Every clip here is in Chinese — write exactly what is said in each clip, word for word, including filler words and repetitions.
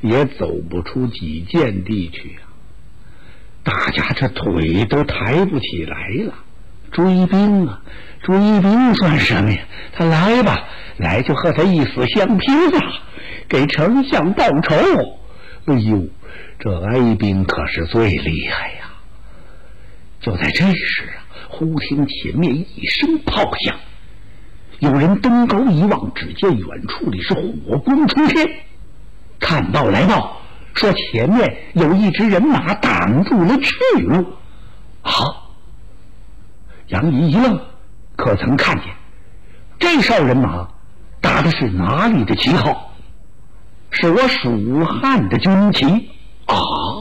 也走不出几间地去啊！大家这腿都抬不起来了。追兵啊，追兵算什么呀？他来吧，来就和他一死相拼吧，给丞相报仇。哎呦，这哀兵可是最厉害呀！就在这时啊，忽听前面一声炮响，有人登高一望，只见远处里是火光冲天。看报来报，说前面有一支人马挡住了去路。好，杨仪一愣，可曾看见这哨人马打的是哪里的旗号？是我蜀汉的军旗啊！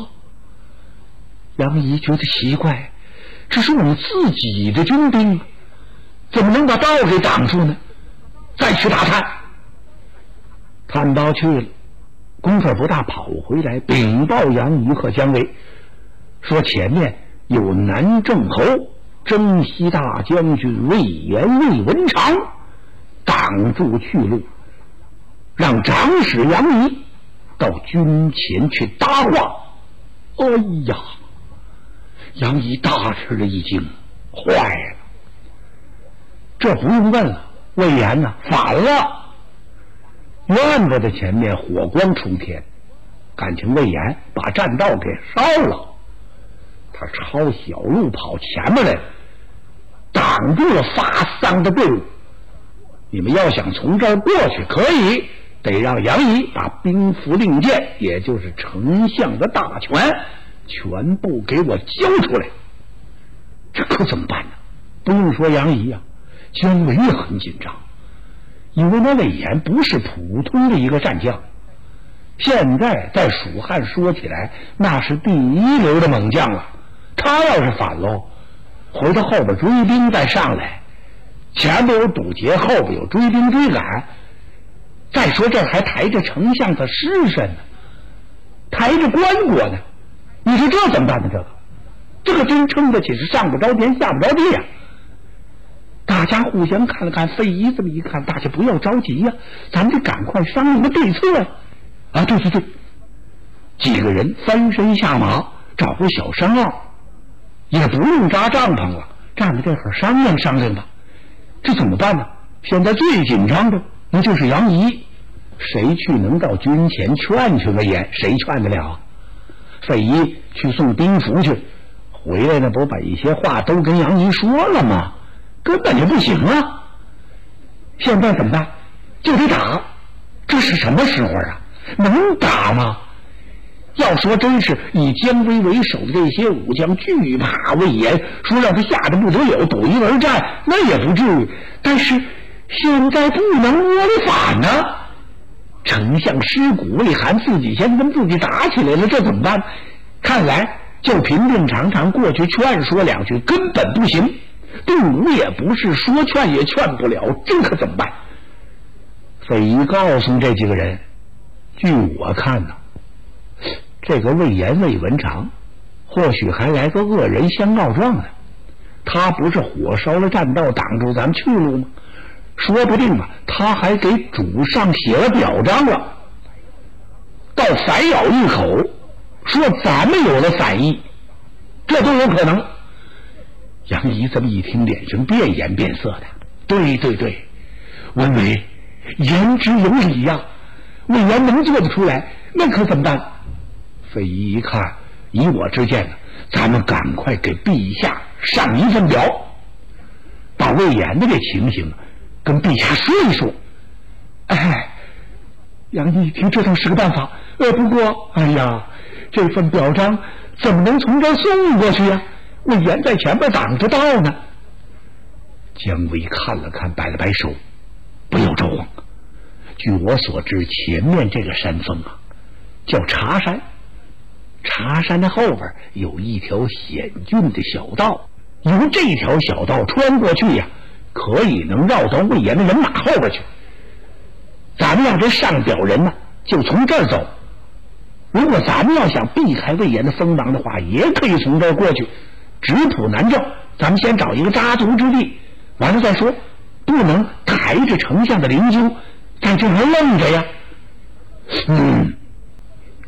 杨仪觉得奇怪，这是我们自己的军兵，怎么能把道给挡住呢？再去打探。探报去了，功夫不大，跑回来禀报杨仪和姜维，说前面有南郑侯征西大将军魏延、魏文长挡住去路，让长史杨仪到军前去搭话。哎呀，杨仪大吃了一惊，坏了，这不用问了，魏延呢反了。院子的前面火光冲天，感情魏延把栈道给烧了，他抄小路跑前面来，挡住了发丧的队伍。你们要想从这儿过去，可以，得让杨仪把兵符令箭，也就是丞相的大权，全部给我交出来。这可怎么办呢？不用说杨仪啊，姜维也很紧张，因为那魏延不是普通的一个战将，现在在蜀汉说起来那是第一流的猛将了。他要是反喽，回到后边追兵再上来，前面有堵截，后边有追兵追赶，再说这还抬着丞相的尸身呢，抬着棺椁呢，你说这怎么办呢？这个这个真撑得起是上不着天下不着地呀、啊！大家互相看了看，费祎这么一看，大家不要着急呀、啊，咱们得赶快商量个对策呀、啊！啊，对对对，几个人翻身下马，找个小山坳，也不用扎帐篷了，站在这会儿商量商量吧。这怎么办呢？现在最紧张的那就是杨仪，谁去能到军前劝去魏延？谁劝得了啊？费祎去送兵符去，回来呢不把一些话都跟杨仪说了吗？根本就不行啊！现在怎么办？就得打，这是什么时候啊？能打吗？要说真是以姜维为首的这些武将惧怕魏延，说让他吓得不得了，躲一而战，那也不至于。但是现在不能窝里反呢、啊，丞相尸骨未寒，自己先跟自己打起来了，这怎么办？看来就平平常常过去劝说两句根本不行，队伍也不是说劝也劝不了，这可怎么办？费祎告诉这几个人，据我看呢，这个魏延、魏文长或许还来个恶人相告状呢。他不是火烧了栈道，挡住咱们去路吗？说不定啊，他还给主上写了表彰了，倒反咬一口，说咱们有了反意，这都有可能。杨仪这么一听，脸上变颜变色的。对对对，文伟言之有理呀、啊，魏延能做得出来，那可怎么办？费祎一看，以我之见呢，咱们赶快给陛下上一份表，把魏延的这情形跟陛下说一说。哎，杨仪一听，这倒是个办法。呃，不过，哎呀，这份表彰怎么能从这儿送过去呀、啊？魏延在前边挡着道呢。姜维看了看，摆了摆手，不要着慌。据我所知，前面这个山峰啊，叫茶山。茶山的后边有一条险峻的小道，由这条小道穿过去呀、啊，可以能绕到魏延的人马后边去。咱们要这上表人呢，就从这儿走。如果咱们要想避开魏延的锋芒的话，也可以从这儿过去。直扑南郑，咱们先找一个扎足之地，完了再说，不能抬着丞相的灵柩在这儿愣着呀。嗯，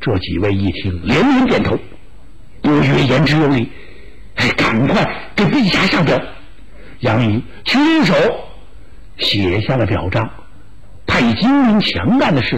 这几位一听，连连点头，不曰言之有理。哎，赶快给陛下上表。杨仪亲手写下了表彰，派精明强干的士